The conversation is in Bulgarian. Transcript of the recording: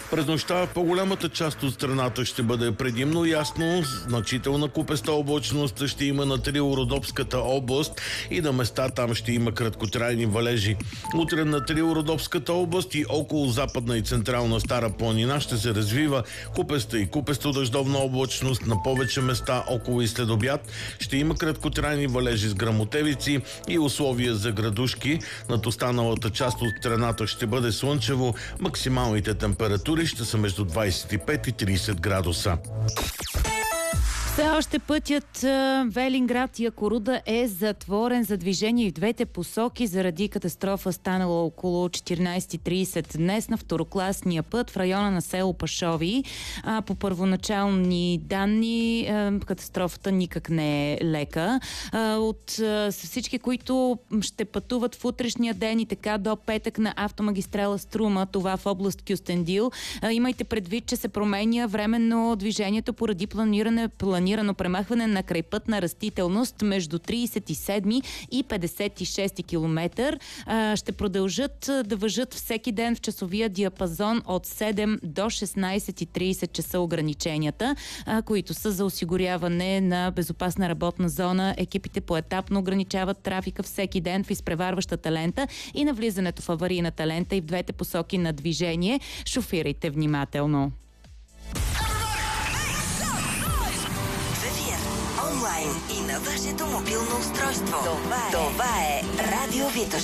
През нощта в по-голямата част от страната ще бъде предимно ясно. Значителна купеста облачност ще има на Трило-Родопската област и на места там ще има краткотрайни валежи. Утре на Трило-Родопската област и около Западна и Централна Стара планина ще се развива купеста и купесто-дъждовна облачност. На повече места около и след обяд ще има краткотрайни валежи с гръмотевици и условия за градушки. Над останалата част от страната ще бъде слънчево. Максималните температури ще са между 25 и 30 градуса. Все още пътят Велинград и Якоруда е затворен за движение в двете посоки заради катастрофа, станала около 14:30 днес на второкласния път в района на село Пашови. По първоначални данни катастрофата никак не е лека. От всички, които ще пътуват в утрешния ден и така до петък на автомагистрала Струма, това в област Кюстендил, имайте предвид, че се променя временно движението поради планирано премахване на крайпътна растителност между 37 и 56 километър. Ще продължат да важат всеки ден в часовия диапазон от 7 до 16:30 часа ограниченията, които са за осигуряване на безопасна работна зона. Екипите поетапно ограничават трафика всеки ден в изпреварващата лента и на влизането в аварийната лента и в двете посоки на движение. Шофирайте внимателно. Онлайн и на вашето мобилно устройство. Това е Радио Витоша.